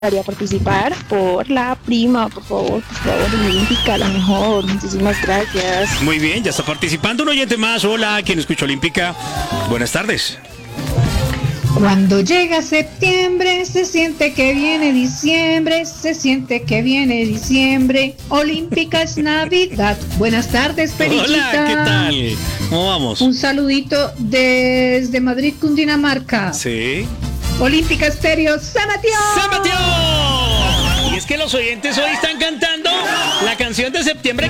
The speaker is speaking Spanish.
gustaría participar por la prima, por favor, Olímpica, la mejor. Muchísimas gracias. Muy bien, ya está participando un oyente más. Hola, ¿quién escucha Olímpica? Buenas tardes. Cuando llega septiembre, se siente que viene diciembre, se siente que viene diciembre. Olímpica es Navidad. Buenas tardes, Periquita. Hola, ¿qué tal? ¿Cómo vamos? Un saludito desde Madrid, Cundinamarca. Sí. Olímpica Estéreo, ¡San Mateo! ¡San Mateo! Y es que los oyentes hoy están cantando la canción de septiembre